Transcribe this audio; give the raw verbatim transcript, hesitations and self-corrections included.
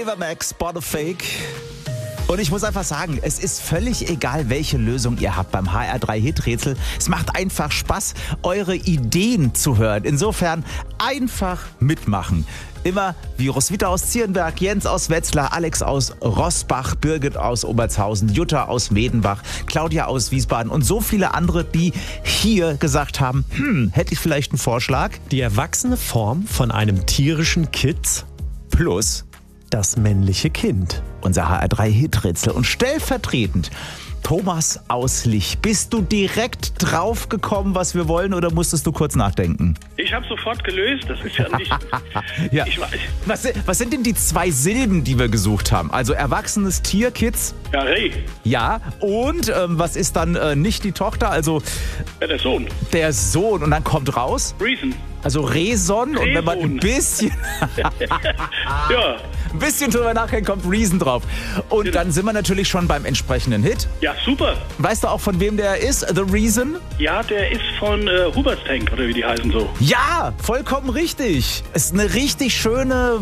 Ava Max, Bought a Fake. Und ich muss einfach sagen, es ist völlig egal, welche Lösung ihr habt beim H R drei Hit-Rätsel. Es macht einfach Spaß, eure Ideen zu hören. Insofern einfach mitmachen. Immer wie Roswitha aus Zierenberg, Jens aus Wetzlar, Alex aus Rossbach, Birgit aus Obertshausen, Jutta aus Medenbach, Claudia aus Wiesbaden und so viele andere, die hier gesagt haben, hm, hätte ich vielleicht einen Vorschlag? Die erwachsene Form von einem tierischen Kitz Plus das männliche Kind. Unser H R drei Hit-Rätsel. Und stellvertretend Thomas aus Lich. Bist du direkt drauf gekommen, was wir wollen, oder musstest du kurz nachdenken? Ich habe sofort gelöst, das ist ja nicht... ja. ich weiß. Was, was sind denn die zwei Silben, die wir gesucht haben? Also erwachsenes Tier, Kids? Ja, Reh. Ja, und ähm, was ist dann äh, nicht die Tochter, also... Ja, der Sohn. Der Sohn, und dann kommt raus? Reason. Also Reson, und wenn man ein bisschen... ja. Ein bisschen drüber nachdenkt, kommt Reason drauf. Und Genau. dann sind wir natürlich schon beim entsprechenden Hit. Ja, super. Weißt du auch, von wem der ist? The Reason? Ja, der ist von äh, Hubert's Tank, oder wie die heißen so. Ja, vollkommen richtig. Ist eine richtig schöne